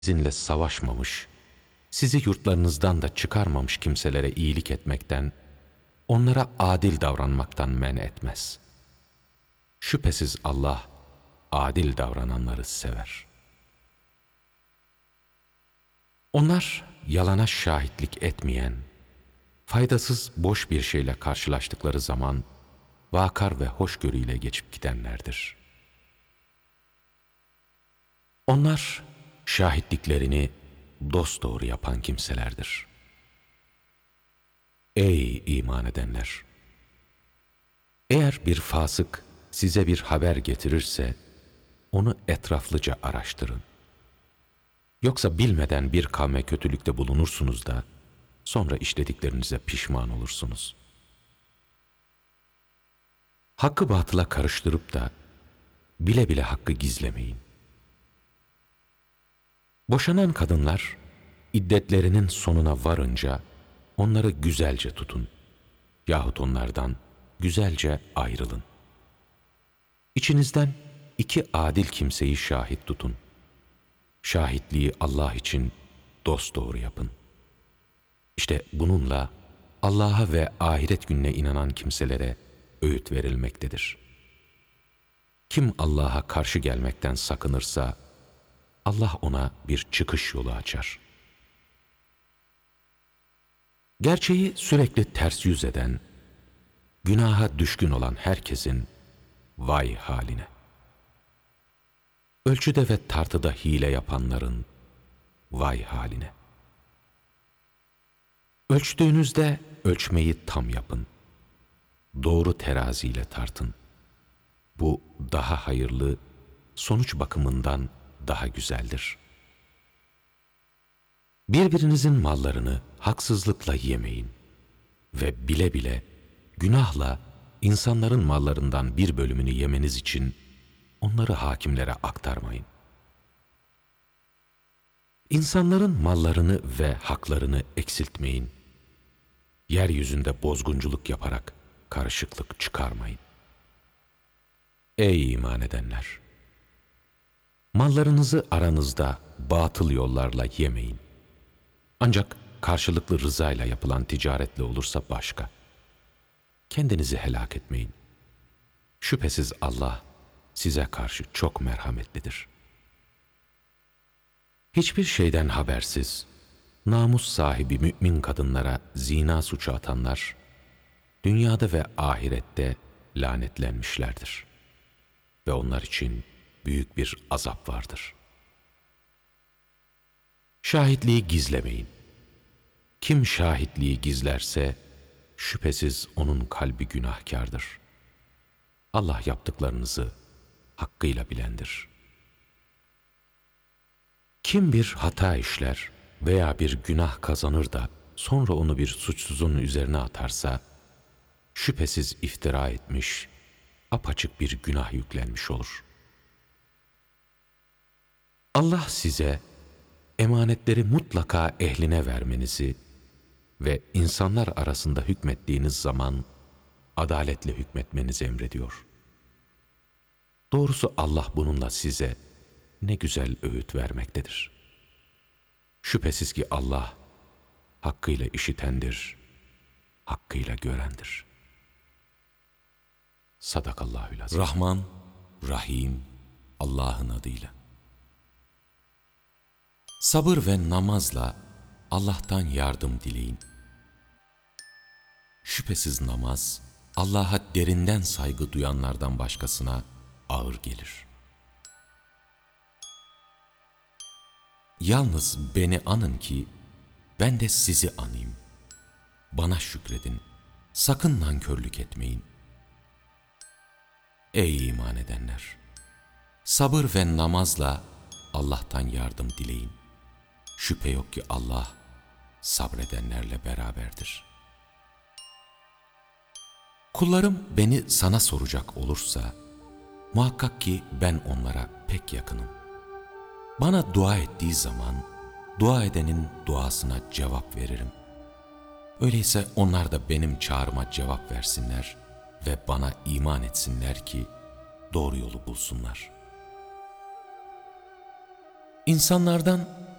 sizinle savaşmamış, sizi yurtlarınızdan da çıkarmamış kimselere iyilik etmekten, onlara adil davranmaktan men etmez. Şüphesiz Allah, adil davrananları sever. Onlar yalana şahitlik etmeyen, faydasız boş bir şeyle karşılaştıkları zaman, vakar ve hoşgörüyle geçip gidenlerdir. Onlar şahitliklerini dosdoğru yapan kimselerdir. Ey iman edenler! Eğer bir fasık size bir haber getirirse, onu etraflıca araştırın. Yoksa bilmeden bir kavme kötülükte bulunursunuz da, sonra işlediklerinize pişman olursunuz. Hakkı batıla karıştırıp da, bile bile hakkı gizlemeyin. Boşanan kadınlar, iddetlerinin sonuna varınca, onları güzelce tutun. Yahut onlardan güzelce ayrılın. İçinizden 2 adil kimseyi şahit tutun. Şahitliği Allah için dosdoğru yapın. İşte bununla Allah'a ve ahiret gününe inanan kimselere öğüt verilmektedir. Kim Allah'a karşı gelmekten sakınırsa, Allah ona bir çıkış yolu açar. Gerçeği sürekli ters yüz eden, günaha düşkün olan herkesin vay haline. Ölçüde ve tartıda hile yapanların vay haline. Ölçtüğünüzde ölçmeyi tam yapın. Doğru teraziyle tartın. Bu daha hayırlı, sonuç bakımından daha güzeldir. Birbirinizin mallarını haksızlıkla yemeyin ve bile bile günahla insanların mallarından bir bölümünü yemeniz için onları hakimlere aktarmayın. İnsanların mallarını ve haklarını eksiltmeyin. Yeryüzünde bozgunculuk yaparak karışıklık çıkarmayın. Ey iman edenler! Mallarınızı aranızda batıl yollarla yemeyin. Ancak karşılıklı rızayla yapılan ticaretle olursa başka. Kendinizi helak etmeyin. Şüphesiz Allah size karşı çok merhametlidir. Hiçbir şeyden habersiz, namus sahibi mümin kadınlara zina suçu atanlar, dünyada ve ahirette lanetlenmişlerdir. Ve onlar için büyük bir azap vardır. Şahitliği gizlemeyin. Kim şahitliği gizlerse, şüphesiz onun kalbi günahkardır. Allah yaptıklarınızı hakkıyla bilendir. Kim bir hata işler veya bir günah kazanır da sonra onu bir suçsuzun üzerine atarsa, şüphesiz iftira etmiş, apaçık bir günah yüklenmiş olur. Allah size emanetleri mutlaka ehline vermenizi ve insanlar arasında hükmettiğiniz zaman adaletle hükmetmenizi emrediyor. Doğrusu Allah bununla size ne güzel öğüt vermektedir. Şüphesiz ki Allah hakkıyla işitendir, hakkıyla görendir. Sadakallahü'l-azim. Rahman, Rahim, Allah'ın adıyla. Sabır ve namazla Allah'tan yardım dileyin. Şüphesiz namaz, Allah'a derinden saygı duyanlardan başkasına ağır gelir. Yalnız beni anın ki ben de sizi anayım. Bana şükredin, sakın nankörlük etmeyin. Ey iman edenler! Sabır ve namazla Allah'tan yardım dileyin. Şüphe yok ki Allah sabredenlerle beraberdir. Kullarım beni sana soracak olursa, muhakkak ki ben onlara pek yakınım. Bana dua ettiği zaman, dua edenin duasına cevap veririm. Öyleyse onlar da benim çağrıma cevap versinler ve bana iman etsinler ki doğru yolu bulsunlar. insanlardan